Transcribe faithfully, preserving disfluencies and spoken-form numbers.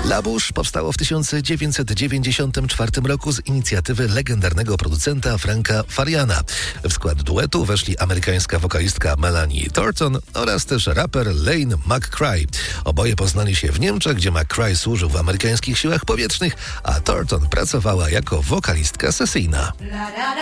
La Bouche powstało w tysiąc dziewięćset dziewięćdziesiątym czwartym roku z inicjatywy legendarnego producenta Franka Fariana. W skład duetu weszli amerykańska wokalistka Melanie Thornton oraz też raper Lane McCray. Oboje poznali się w Niemczech, gdzie McCray służył w amerykańskich siłach powietrznych, a Thornton pracowała jako wokalistka sesyjna.